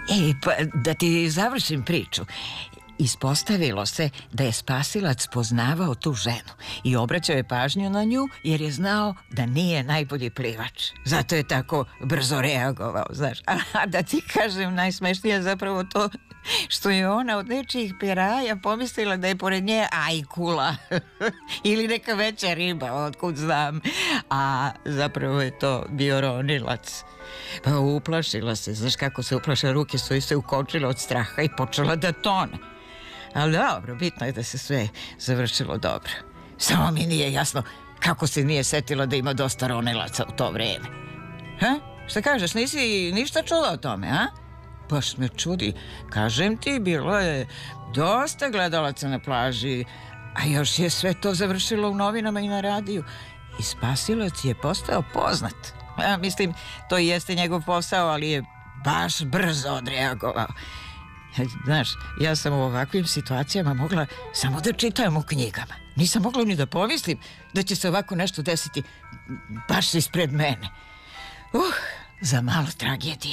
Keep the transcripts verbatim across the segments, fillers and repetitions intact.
E, pa da ti završim priču. Ispostavilo se da je spasilac poznavao tu ženu i obraćao je pažnju na nju jer je znao da nije najbolji plivač. Zato je tako brzo reagovao, znaš. A da ti kažem, najsmešnije je zapravo to što je ona od nečijih peraja pomislila da je pored nje ajkula ili neka veća riba, otkud znam. A zapravo je to bio ronilac. Pa uplašila se, znaš kako se uplaša, ruke su joj se ukočile od straha i počela da tone. Ali dobro, bitno je da se sve završilo dobro. Samo mi nije jasno kako se nije setila da ima dosta ronilaca u to vreme. Ha? Šta kažeš, nisi ništa čula o tome, a? Baš me čudi. Kažem ti, bilo je dosta gledalaca na plaži, a još je sve to završilo u novinama i na radiju. I spasilac je postao poznat. Ja mislim, to i jeste njegov posao, ali je baš brzo odreagovao. Znaš, ja sam u ovakvim situacijama mogla samo da čitam u knjigama. Nisam mogla ni da pomislim da će se ovako nešto desiti baš ispred mene. Uh, za malo tragedija.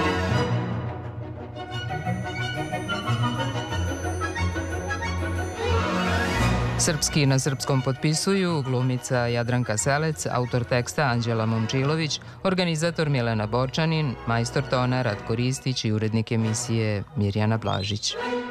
Srpski na srpskom potpisuju glumica Jadranka Selec, autor teksta Anđela Momčilović, organizator Milena Borčanin, majstor tona Ratko Ristić i urednik emisije Mirjana Blažić.